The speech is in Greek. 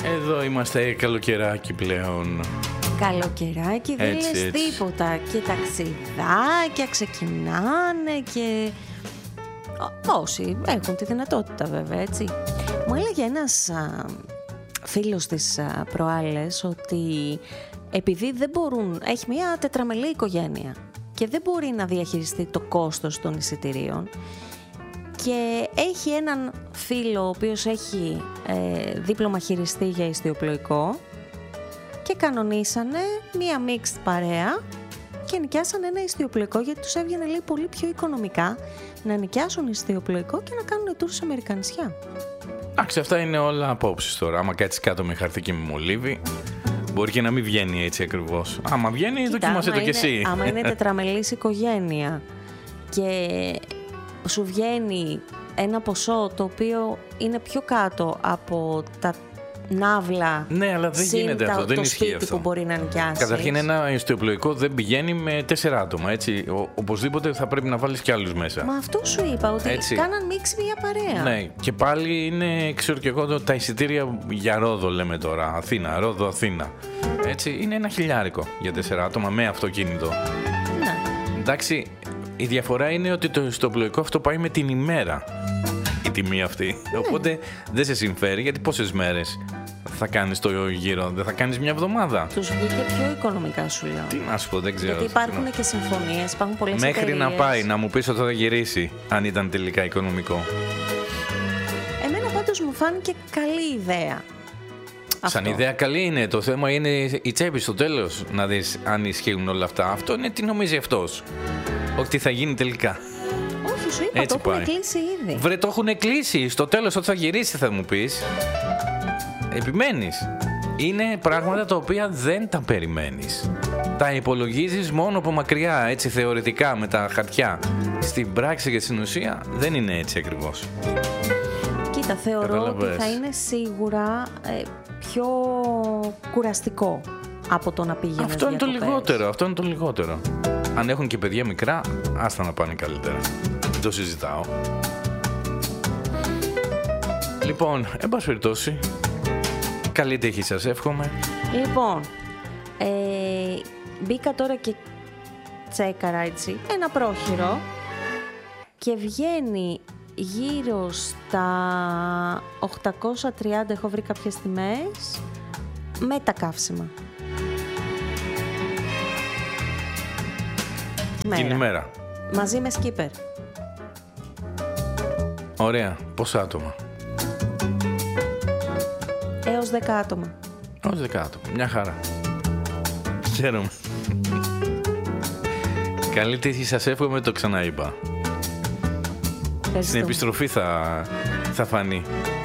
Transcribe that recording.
Εδώ είμαστε καλοκαιράκι πλέον. Καλοκαιράκι δεν λες τίποτα. Και ταξιδάκια ξεκινάνε και όσοι έχουν τη δυνατότητα βέβαια, έτσι. Μου έλεγε ένας φίλος της προάλλες ότι επειδή δεν μπορούν, έχει μια τετραμελή οικογένεια και δεν μπορεί να διαχειριστεί το κόστος των εισιτηρίων και έχει έναν φίλο ο οποίος έχει δίπλωμα χειριστή για ιστιοπλοϊκό και κανονίσανε μία mixed παρέα και νοικιάσανε ένα ιστιοπλοϊκό, γιατί τους έβγαινε, λέει, πολύ πιο οικονομικά να νοικιάσουν ιστιοπλοϊκό και να κάνουν tour σε Αμερικανισιά. Εντάξει, αυτά είναι όλα απόψεις τώρα. Άμα κάτσεις κάτω με χαρτί και με μολύβι, μπορεί και να μην βγαίνει έτσι ακριβώς. Άμα βγαίνει, δοκίμασε το κι εσύ. Άμα είναι τετραμελής οικογένεια και σου βγαίνει ένα ποσό το οποίο είναι πιο κάτω από τα ναύλα, ναι, αλλά δεν γίνεται αυτό, δεν ισχύει αυτό. Που μπορεί να νοικιάσεις. Καταρχήν, ένα ιστιοπλοϊκό δεν πηγαίνει με 4 άτομα, έτσι. Οπωσδήποτε θα πρέπει να βάλεις κι άλλους μέσα. Μα αυτό σου είπα, ότι έτσι κάναν μίξη μια παρέα. Ναι, και πάλι είναι, ξέρω και εγώ, τα εισιτήρια για Ρόδο, λέμε τώρα. Αθήνα, Ρόδο, Αθήνα. Έτσι, είναι 1.000 για 4 άτομα με αυτοκίνητο. Ναι. Εντάξει, η διαφορά είναι ότι το ιστιοπλοϊκό αυτό πάει με την ημέρα. Η τιμή αυτή. Ναι. Οπότε δεν σε συμφέρει, γιατί πόσες μέρες θα κάνεις το γύρο, δεν θα κάνεις μια εβδομάδα. Τους βγήκε πιο οικονομικά, σου λέω. Τι να σου πω, δεν ξέρω. Γιατί υπάρχουν και συμφωνίες, υπάρχουν πολλές μέχρι εταιρείες. Να πάει, να μου πεις ότι θα γυρίσει, αν ήταν τελικά οικονομικό. Εμένα πάντως μου φάνηκε καλή ιδέα. Σαν ιδέα καλή είναι. Το θέμα είναι η τσέπη στο τέλος, να δεις αν ισχύουν όλα αυτά. Αυτό είναι τι νομίζει αυτός. Ότι θα γίνει τελικά. Όχι, σου είπα, έτσι το έχουν κλείσει ήδη. Βρε, το έχουν κλείσει. Στο τέλος, ότι θα γυρίσει, θα μου πεις. Επιμένεις. Είναι πράγματα τα οποία δεν τα περιμένεις. Τα υπολογίζεις μόνο από μακριά, έτσι θεωρητικά, με τα χαρτιά. Στην πράξη και στην ουσία δεν είναι έτσι ακριβώς. Κοίτα, θεωρώ ότι θα είναι σίγουρα πιο κουραστικό από το να πηγαίνεις αυτό είναι διακοπές. Το λιγότερο, αυτό είναι το λιγότερο. Αν έχουν και παιδιά μικρά, άστα να πάνε καλύτερα. Δεν το συζητάω. Λοιπόν, εν πάση περιπτώσει, καλή τύχη σας εύχομαι. Λοιπόν, μπήκα τώρα και τσέκαρα, έτσι, ένα πρόχειρο και βγαίνει γύρω στα 830, έχω βρει κάποιες τιμές, με τα καύσιμα. Την ημέρα. Μαζί με σκίπερ. Ωραία. Πόσα άτομα? Έως 10 άτομα. Έως 10 άτομα. Μια χαρά. Χαίρομαι. Καλή τύχη σας εύχομαι, το ξαναείπα. Στην επιστροφή θα φανεί.